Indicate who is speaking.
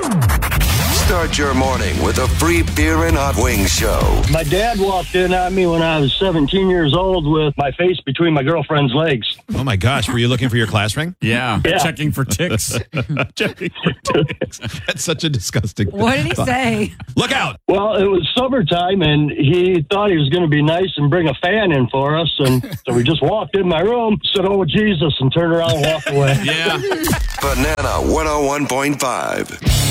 Speaker 1: Start your morning with a free beer and hot wings show.
Speaker 2: My dad walked in on me when I was 17 years old with my face between my girlfriend's legs.
Speaker 3: Oh, my gosh. Were you looking for your class ring?
Speaker 4: Yeah.
Speaker 2: Yeah.
Speaker 4: Checking for ticks.
Speaker 3: Checking for ticks. That's such a disgusting
Speaker 5: What did he say?
Speaker 3: Look out.
Speaker 2: Well, it was summertime, and he thought he was going to be nice and bring a fan in for us. And so we just walked in my room, said, "Oh, Jesus," and turned around and walked away.
Speaker 4: Yeah.
Speaker 1: Banana 101.5.